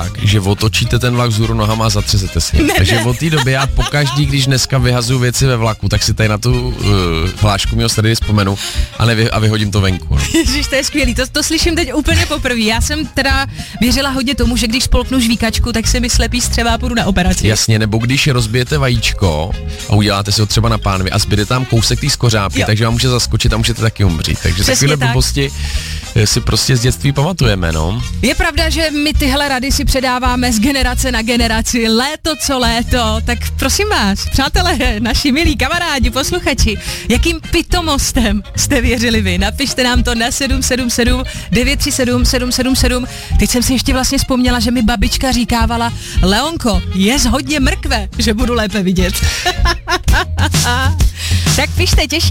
tak, že otočíte ten vlak vzhůru nohama a zatřezete si. Takže od té doby já pokaždý, když dneska vyhazuju věci ve vlaku, tak si tady na tu hlášku mého starý vzpomenu a vyhodím to venku. No. Ježiš, to je skvělý, to slyším teď úplně poprvé. Já jsem teda věřila hodně tomu, že když spolknu žvíkačku, tak se mi slepí střeva a půjdu na operaci. Jasně, nebo když rozbijete vajíčko a uděláte si ho třeba na pánvi a zbyde tam kousek té skořápky, takže vám může zaskočit a můžete taky umřít. Takže takové blbosti si prostě z dětství pamatujeme, no. Je pravda, že my tyhle rady si předáváme z generace na generaci, léto co léto, tak prosím vás, přátelé, naši milí kamarádi, posluchači, jakým pitomostem jste věřili vy? Napište nám to na 777 937 777. Teď jsem si ještě vlastně vzpomněla, že mi babička říkávala, Leonko, jest hodně mrkve, že budu lépe vidět. Tak pište, těším.